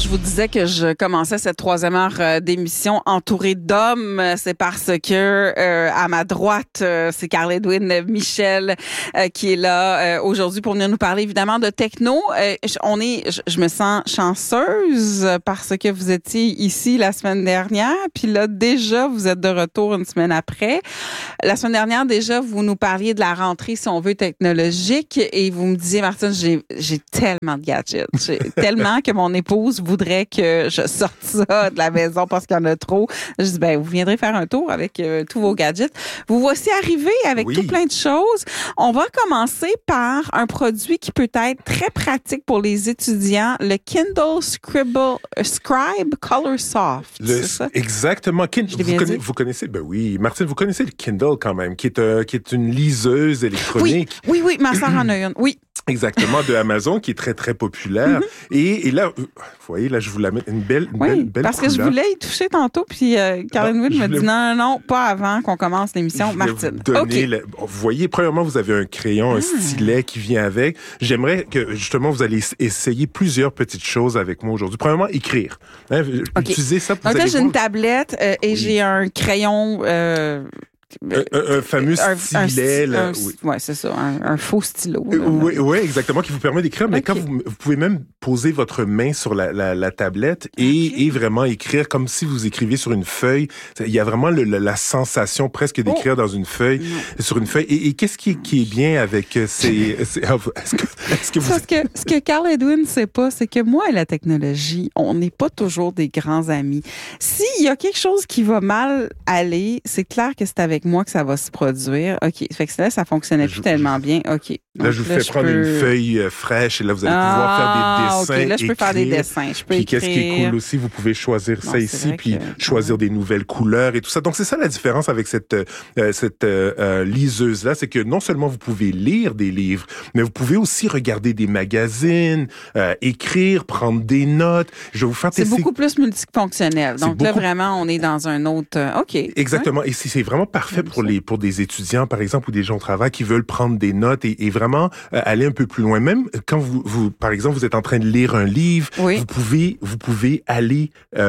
je vous disais que je commençais cette troisième heure d'émission entourée d'hommes, c'est parce que à ma droite, c'est Carl-Edwin Michel qui est là aujourd'hui pour venir nous parler évidemment de techno. Je me sens chanceuse parce que vous étiez ici la semaine dernière, puis là déjà vous êtes de retour une semaine après. La semaine dernière déjà vous nous parliez de la rentrée si on veut technologique et vous me disiez Martine, j'ai tellement de gadgets, tellement que mon épouse voudrait que je sorte ça de la maison parce qu'il y en a trop. Je dis, vous viendrez faire un tour avec tous vos gadgets. Vous voici arrivé avec tout plein de choses. On va commencer par un produit qui peut être très pratique pour les étudiants, le Kindle Scribe Color Soft. C'est ça? Exactement. Vous connaissez? Ben oui. Martine, vous connaissez le Kindle quand même, qui est une liseuse électronique. Oui, ma sœur en a une. Oui. Exactement, de Amazon, qui est très, très populaire. Et là, vous voyez, là, je vous la mets une belle parce que je voulais y toucher tantôt, puis Carl-Edwin me dit non, pas avant qu'on commence l'émission. Martine. Vous voyez, premièrement, vous avez un crayon, un stylet qui vient avec. J'aimerais que, justement, vous allez essayer plusieurs petites choses avec moi aujourd'hui. Premièrement, écrire. Utilisez ça pour donc là, j'ai une tablette et j'ai un crayon... Un fameux stylet. Oui, c'est ça, un faux stylo. Oui, exactement, qui vous permet d'écrire. Mais quand vous pouvez même poser votre main sur la tablette et vraiment écrire comme si vous écriviez sur une feuille. Il y a vraiment la sensation presque d'écrire dans une feuille, sur une feuille. Et qu'est-ce qui est bien avec ces... Est-ce que vous... Parce que ce que Carl-Edwin ne sait pas, c'est que moi et la technologie, on n'est pas toujours des grands amis. S'il y a quelque chose qui va mal aller, c'est clair que c'est avec moi que ça va se produire. OK. Fait que là, ça fonctionnait plus tellement bien. OK. Donc, là, je vous fais prendre une feuille fraîche et là, vous allez pouvoir faire des dessins. OK. Là, je peux faire des dessins. Je peux écrire. Qu'est-ce qui est cool aussi, vous pouvez choisir ça ici, puis choisir des nouvelles couleurs et tout ça. Donc, c'est ça la différence avec cette liseuse-là, c'est que non seulement vous pouvez lire des livres, mais vous pouvez aussi regarder des magazines, écrire, prendre des notes. Je vais vous faire tester. C'est beaucoup plus multifonctionnel. Donc là, vraiment, on est dans un autre... OK. Exactement. Et c'est vraiment parfait pour des étudiants, par exemple, ou des gens au travail qui veulent prendre des notes et vraiment aller un peu plus loin. Même quand vous par exemple, vous êtes en train de lire un livre, vous pouvez aller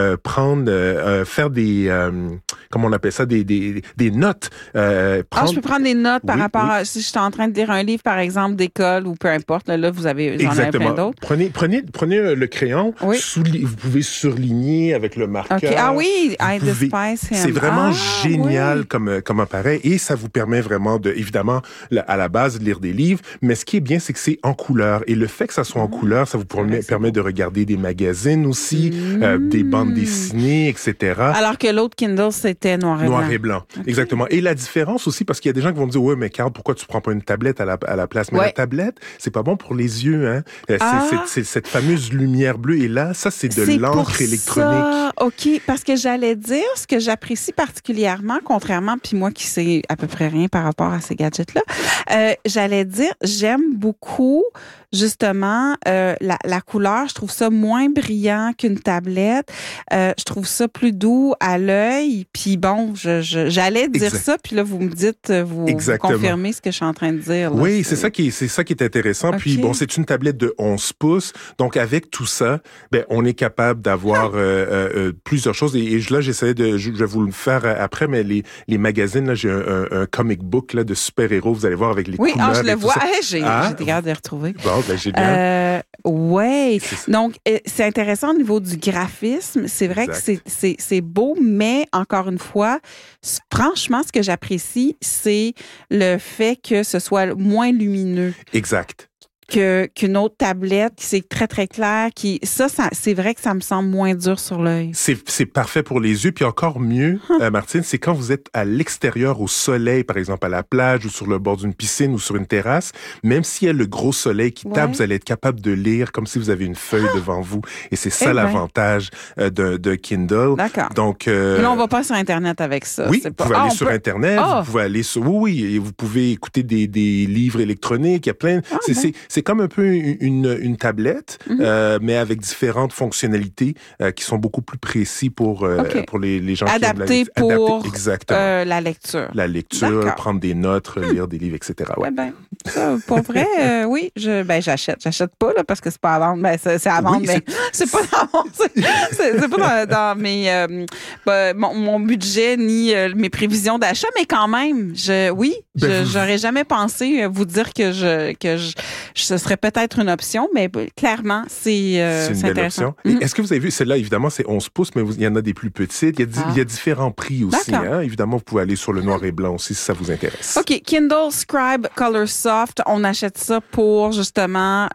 faire des comment on appelle ça, des notes. Je peux prendre des notes par rapport à si je suis en train de lire un livre, par exemple, d'école ou peu importe. Là, vous avez plein d'autres. Prenez le crayon. Vous pouvez surligner avec le marqueur. Okay. Ah oui, I despise him. C'est vraiment génial comme appareil et ça vous permet vraiment évidemment, à la base, de lire des livres. Mais ce qui est bien, c'est que c'est en couleur. Et le fait que ça soit en couleur, ça vous permet de regarder des magazines aussi, des bandes dessinées, etc. Alors que l'autre Kindle, c'était noir et blanc. Noir et blanc, exactement. Et la différence aussi, parce qu'il y a des gens qui vont me dire, ouais, mais Carl, pourquoi tu prends pas une tablette à la place? Mais la tablette, c'est pas bon pour les yeux, hein. C'est cette fameuse lumière bleue. Et là, ça, c'est de l'encre électronique. OK, parce que j'allais dire, ce que j'apprécie particulièrement, contrairement, puis moi qui sais à peu près rien par rapport à ces gadgets-là, j'allais dire, j'aime beaucoup justement la couleur. Je trouve ça moins brillant qu'une tablette. Je trouve ça plus doux à l'œil. Puis bon, j'allais dire ça, puis là vous me dites, vous confirmez ce que je suis en train de dire. Là, oui, c'est ça qui est intéressant. Okay. Puis bon, c'est une tablette de 11 pouces. Donc avec tout ça, on est capable d'avoir plusieurs choses. Et là, je vais vous le faire après, mais les magazines, là, j'ai un comic book là de super-héros. Vous allez voir avec les couleurs. Oui, je le vois. J'ai été capable de les retrouver. Bon, génial. Oui. Donc, c'est intéressant au niveau du graphisme. C'est vrai que c'est beau, mais encore une fois, franchement, ce que j'apprécie, c'est le fait que ce soit moins lumineux. Exact. Qu'une autre tablette qui c'est très très clair ça c'est vrai que ça me semble moins dur sur l'œil. C'est parfait pour les yeux, puis encore mieux Martine, c'est quand vous êtes à l'extérieur au soleil, par exemple à la plage ou sur le bord d'une piscine ou sur une terrasse, même s'il y a le gros soleil qui tape, vous allez être capable de lire comme si vous avez une feuille devant vous et c'est ça l'avantage de Kindle. D'accord. Donc là on va pas sur internet avec ça. Oui, vous pouvez aller sur internet, vous pouvez aller sur et vous pouvez écouter des livres électroniques, il y a plein C'est comme un peu une tablette, mais avec différentes fonctionnalités qui sont beaucoup plus précis pour les gens adaptés qui aiment pour la lecture. La lecture, prendre des notes, lire des livres, etc. Ouais. Ça, pour vrai, oui, j'achète. J'achète pas là, parce que c'est pas à vendre. C'est à vendre, mais c'est pas à vendre. C'est pas dans mes mon budget ni mes prévisions d'achat, mais quand même, j'aurais jamais pensé vous dire que ce serait peut-être une option, mais clairement, c'est une belle option. Est-ce que vous avez vu, celle-là, évidemment, c'est 11 pouces, mais il y en a des plus petites. Il y a différents prix aussi. Hein? Évidemment, vous pouvez aller sur le noir et blanc aussi si ça vous intéresse. OK. Kindle Scribe Color Soft, on achète ça pour justement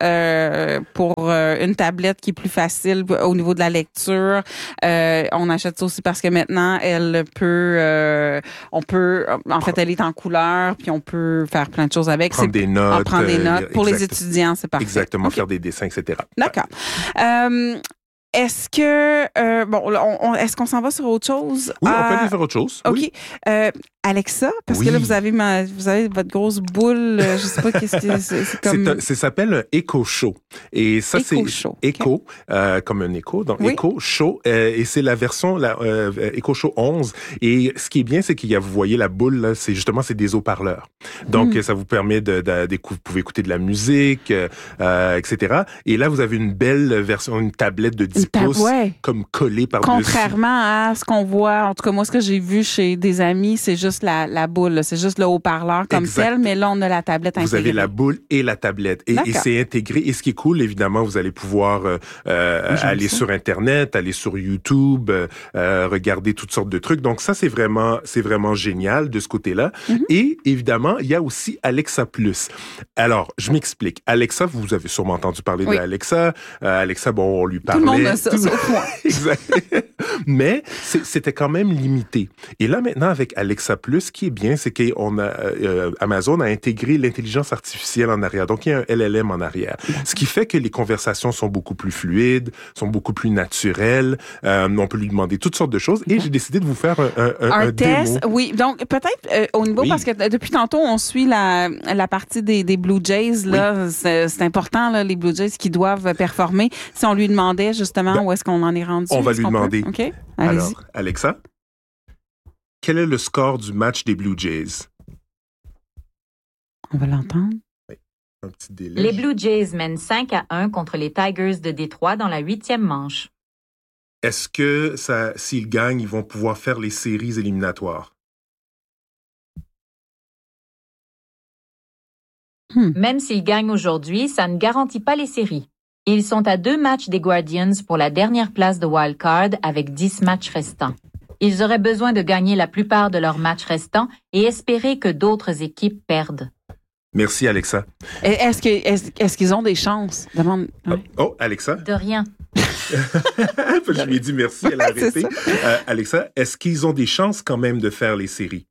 une tablette qui est plus facile au niveau de la lecture. On achète ça aussi parce que maintenant, elle peut, elle est en couleur, puis on peut faire plein de choses avec. Prendre des notes. Pour les étudiants, c'est parfait. Exactement, faire des dessins, etc. D'accord. Est-ce que est-ce qu'on s'en va sur autre chose? Oui, on peut aller faire autre chose. OK. Oui. Alexa, parce que là vous avez votre grosse boule, je sais pas qu'est-ce que c'est comme. Ça s'appelle un Echo Show. Et ça c'est Echo, comme un écho, donc Echo Show, et c'est la version Echo Show 11. Et ce qui est bien, c'est vous voyez la boule là, c'est des haut-parleurs. Donc ça vous permet vous pouvez écouter de la musique, etc. Et là vous avez une belle version, une tablette de 10 pouces, comme collée par-dessus. Contrairement à ce qu'on voit, en tout cas moi ce que j'ai vu chez des amis, c'est juste la boule, là. C'est juste le haut-parleur comme tel, mais là, on a la tablette intégrée. Vous avez la boule et la tablette. Et c'est intégré. Et ce qui est cool, évidemment, vous allez pouvoir aller sur Internet, aller sur YouTube, regarder toutes sortes de trucs. Donc ça, c'est vraiment génial de ce côté-là. Et évidemment, il y a aussi Alexa Plus. Alors, je m'explique. Alexa, vous avez sûrement entendu parler de Alexa. Alexa, on lui parlait. Tout le monde a ça, sauf moi. Exact. Mais c'était quand même limité. Et là, maintenant, avec Alexa Plus, ce qui est bien, c'est Amazon a intégré l'intelligence artificielle en arrière. Donc, il y a un LLM en arrière. Ce qui fait que les conversations sont beaucoup plus fluides, sont beaucoup plus naturelles. On peut lui demander toutes sortes de choses. Et j'ai décidé de vous faire un test. démo. Oui, donc peut-être au niveau, parce que depuis tantôt, on suit la partie des Blue Jays. Là, c'est important, là, les Blue Jays qui doivent performer. Si on lui demandait justement où est-ce qu'on en est rendu. On va lui demander. OK, allez-y. Alors, Alexa, quel est le score du match des Blue Jays? On va l'entendre. Oui, un petit délai. Les Blue Jays mènent 5-1 contre les Tigers de Détroit dans la 8e manche. Est-ce que s'ils gagnent, ils vont pouvoir faire les séries éliminatoires? Même s'ils gagnent aujourd'hui, ça ne garantit pas les séries. Ils sont à 2 matchs des Guardians pour la dernière place de Wild Card avec 10 matchs restants. Ils auraient besoin de gagner la plupart de leurs matchs restants et espérer que d'autres équipes perdent. Merci, Alexa. Est-ce qu'ils ont des chances? Demande. Oh, Alexa? De rien. Je lui ai dit merci, elle a arrêté. Alexa, est-ce qu'ils ont des chances quand même de faire les séries?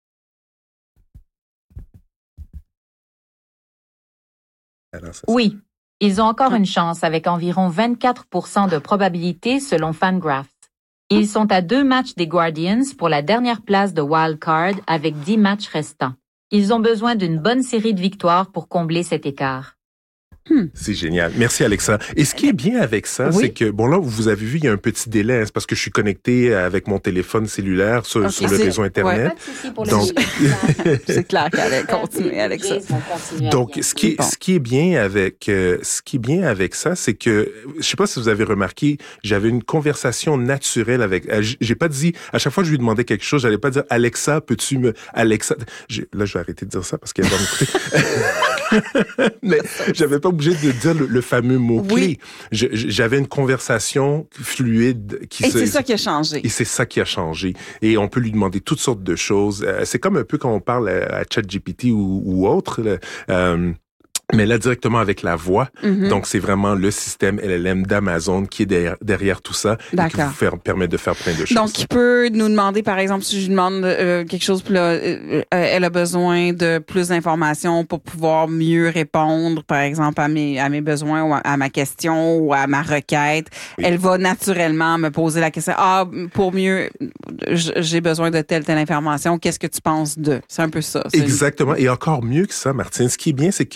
Oui, ils ont encore une chance avec environ 24% de probabilité selon Fangraphs. Ils sont à 2 matchs des Guardians pour la dernière place de Wild Card avec 10 matchs restants. Ils ont besoin d'une bonne série de victoires pour combler cet écart. C'est génial. Merci, Alexa. Et ce qui est bien avec ça, c'est que, là, vous avez vu, il y a un petit délai. C'est parce que je suis connecté avec mon téléphone cellulaire sur le réseau Internet. Donc, c'est clair qu'elle allait continuer avec ça. Donc, ce qui est bien avec ça, c'est que, je sais pas si vous avez remarqué, j'avais une conversation naturelle avec, j'ai pas dit, à chaque fois que je lui demandais quelque chose, j'allais pas dire, Alexa, Alexa, là, je vais arrêter de dire ça parce qu'elle va m'écouter. Mais j'avais pas obligé de dire le fameux mot-clé. J'avais une conversation fluide. Et c'est ça qui a changé. Et c'est ça qui a changé. Et on peut lui demander toutes sortes de choses. C'est comme un peu quand on parle à ChatGPT ou autre. Mais là, directement avec la voix. Donc, c'est vraiment le système LLM d'Amazon qui est derrière tout ça et qui vous permet de faire plein de choses. Donc, il peut nous demander, par exemple, si je lui demande quelque chose, puis là, elle a besoin de plus d'informations pour pouvoir mieux répondre, par exemple, à mes besoins ou à ma question ou à ma requête. Oui. Elle va naturellement me poser la question, pour mieux, j'ai besoin de telle information, qu'est-ce que tu penses de? C'est un peu ça. Exactement. Et encore mieux que ça, Martine, ce qui est bien, c'est qu'elle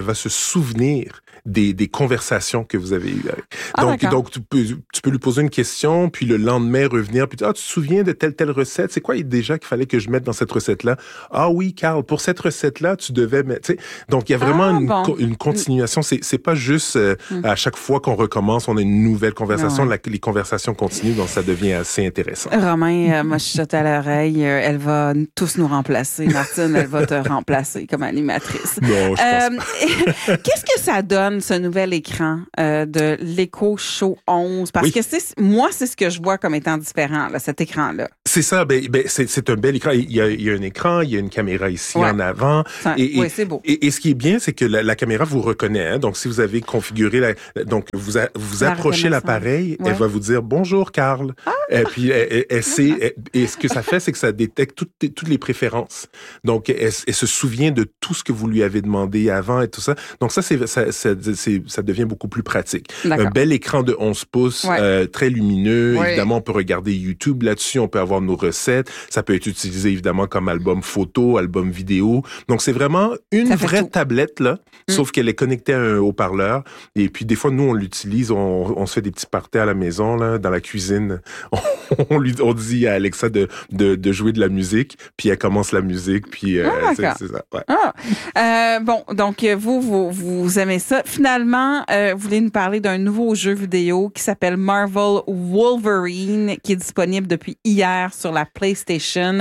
va se souvenir des conversations que vous avez eues avec. Donc tu peux lui poser une question, puis le lendemain revenir, puis tu te souviens de telle recette? C'est quoi déjà qu'il fallait que je mette dans cette recette-là? Ah oui, Carl, pour cette recette-là, tu devais mettre... Donc, il y a vraiment une continuation. C'est pas juste à chaque fois qu'on recommence, on a une nouvelle conversation. Les conversations continuent, donc ça devient assez intéressant. Romain m'a chuchoté à l'oreille. Elle va tous nous remplacer. Martine, elle va te remplacer comme animatrice. Non, je pense pas. Qu'est-ce que ça donne, ce nouvel écran de l'Echo Show 11? Parce que moi, c'est ce que je vois comme étant différent, là, cet écran-là. C'est ça, c'est un bel écran. Il y a un écran, il y a une caméra ici en avant. Oui, c'est beau. Et ce qui est bien, c'est que la caméra vous reconnaît. Hein? Donc, si vous avez configuré donc vous approchez l'appareil, elle va vous dire bonjour, Carl. Et puis elle sait. Et ce que ça fait, c'est que ça détecte toutes les préférences. Donc, elle se souvient de tout ce que vous lui avez demandé avant et tout ça. Donc ça devient beaucoup plus pratique. Un bel écran de 11 pouces, très lumineux. Oui. Évidemment, on peut regarder YouTube là-dessus. On peut avoir nos recettes. Ça peut être utilisé évidemment comme album photo, album vidéo. Donc c'est vraiment une vraie tablette là, sauf qu'elle est connectée à un haut-parleur. Et puis des fois nous on l'utilise, on se fait des petits parties à la maison là, dans la cuisine. On dit à Alexa de jouer de la musique, puis elle commence la musique, puis c'est ça. Ouais. Bon, donc vous aimez ça. Finalement, vous voulez nous parler d'un nouveau jeu vidéo qui s'appelle Marvel Wolverine, qui est disponible depuis hier sur la PlayStation.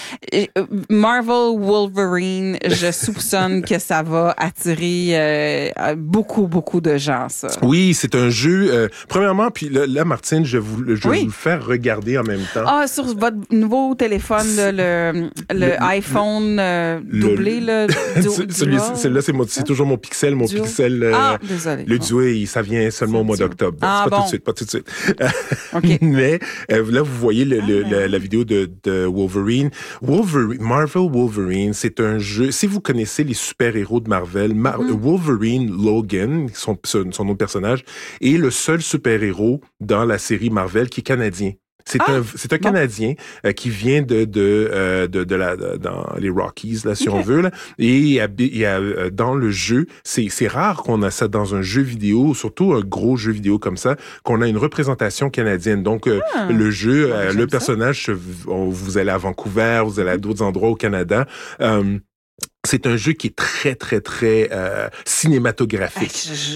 Marvel Wolverine, je soupçonne que ça va attirer beaucoup de gens, ça. Oui, c'est un jeu. Premièrement, puis là, Martine, je vais vous le faire regarder en même temps. Ah, sur votre nouveau téléphone, le iPhone doublé, là. Celui-là, c'est toujours mon Pixel. Désolé. Le Duo, ça vient seulement au mois d'octobre. C'est pas tout de suite. Okay. Mais là, vous voyez la vidéo de Wolverine. Marvel Wolverine, c'est un jeu. Si vous connaissez les super-héros de Marvel, Wolverine Logan, son nom de personnage, est le seul super-héros dans la série Marvel qui est canadien. C'est un Canadien qui vient dans les Rockies là, si on veut là, et dans le jeu, c'est rare qu'on a ça dans un jeu vidéo, surtout un gros jeu vidéo comme ça, qu'on a une représentation canadienne. Donc le jeu, le personnage, vous allez à Vancouver, vous allez à d'autres endroits au Canada. C'est un jeu qui est très cinématographique.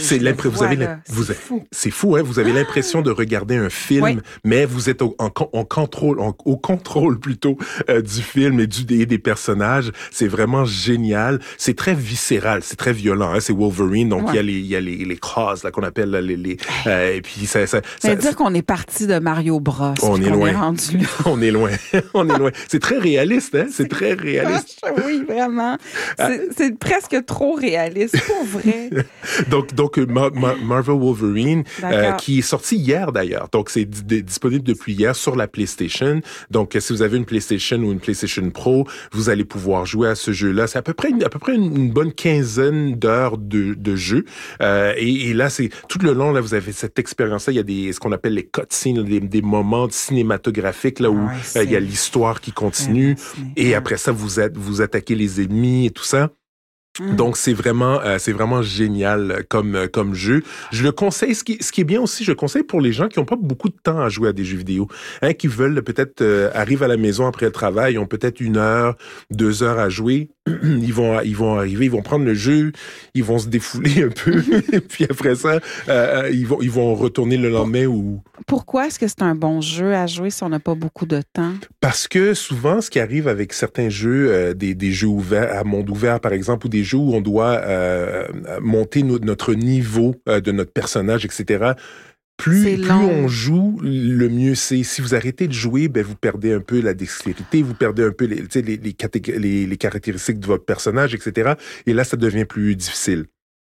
C'est fou, hein. Vous avez l'impression de regarder un film, mais vous êtes au contrôle plutôt du film et des personnages. C'est vraiment génial. C'est très viscéral, c'est très violent. Hein. C'est Wolverine, donc il y a les claws là qu'on appelle là, et puis ça veut dire qu'on est parti de Mario Bros. On est loin. Rendu là. On est loin. C'est très réaliste, hein. C'est très réaliste. Oui, vraiment. C'est presque trop réaliste, pour vrai. donc Marvel Wolverine, qui est sorti hier d'ailleurs. Donc c'est disponible depuis hier sur la PlayStation. Donc si vous avez une PlayStation ou une PlayStation Pro, vous allez pouvoir jouer à ce jeu-là. C'est à peu près une bonne quinzaine d'heures de jeu. Et là, c'est tout le long là, vous avez cette expérience-là. Il y a ce qu'on appelle les cutscenes, des moments cinématographiques là où il y a l'histoire qui continue. Et après ça, vous attaquez les ennemis et tout ça. Donc c'est vraiment génial comme jeu. Je le conseille. Ce qui est bien aussi, je le conseille pour les gens qui n'ont pas beaucoup de temps à jouer à des jeux vidéo, hein, qui veulent peut-être arrivent à la maison après le travail, ils ont peut-être 1 heure, 2 heures à jouer. Ils vont arriver, ils vont prendre le jeu, ils vont se défouler un peu, puis après ça, ils vont retourner le lendemain ou. Pourquoi est-ce que c'est un bon jeu à jouer si on n'a pas beaucoup de temps? Parce que souvent, ce qui arrive avec certains jeux, des jeux ouverts, à monde ouvert par exemple, ou des jeux où on doit monter notre niveau de notre personnage, etc., plus on joue, le mieux c'est. Si vous arrêtez de jouer, vous perdez un peu la dextérité, vous perdez un peu les caractéristiques de votre personnage, etc. Et là, ça devient plus difficile.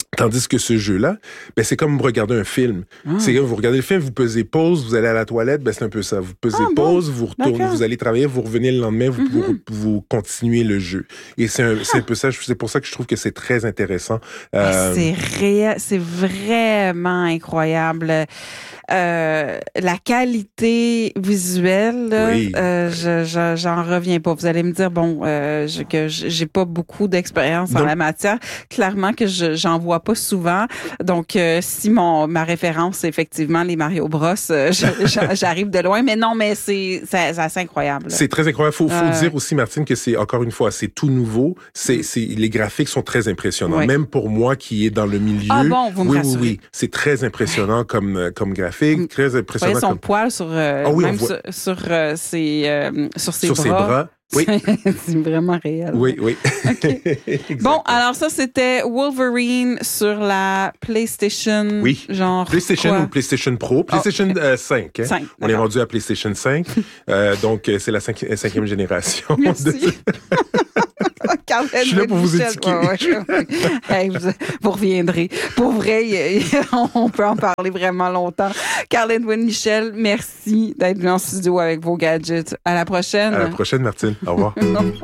Tandis que ce jeu-là, ben c'est comme regarder un film. C'est comme vous regardez le film, vous pesez pause, vous allez à la toilette, ben c'est un peu ça. Vous pesez pause, vous retournez, vous allez travailler, vous revenez le lendemain, vous continuez le jeu. Et c'est un peu ça. C'est pour ça que je trouve que c'est très intéressant. C'est réel, c'est vraiment incroyable. La qualité visuelle, j'en reviens pas. Vous allez me dire, que j'ai pas beaucoup d'expérience en la matière. Clairement que j'en vois pas souvent. Donc, si ma référence, c'est effectivement les Mario Bros, j'arrive de loin. Mais non, mais c'est assez incroyable. C'est très incroyable. Faut dire aussi, Martine, que c'est, encore une fois, c'est tout nouveau. Les graphiques sont très impressionnants. Oui. Même pour moi qui est dans le milieu. Ah bon, vous me rassurez. Oui. C'est très impressionnant comme graphique. Très impressionnant. Vous voyez son poil sur, sur ses bras. Oui. C'est vraiment réel. Oui. Okay. Bon, alors ça, c'était Wolverine sur la PlayStation. Oui. Genre PlayStation quoi? ou PlayStation Pro. PlayStation 5. Hein? 5. On est rendu à PlayStation 5. Donc, c'est la cinquième génération. Merci. Je suis là pour vous éduquer. Hey, vous reviendrez. Pour vrai, on peut en parler vraiment longtemps. Carl-Edwin Michel, merci d'être venu en studio avec vos gadgets. À la prochaine. À la prochaine, Martine. Au revoir.